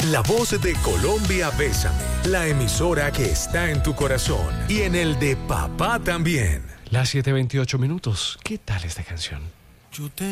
La voz de Colombia, Bésame, la emisora que está en tu corazón y en el de papá también. Las 7:28 minutos. ¿Qué tal esta canción? Yo te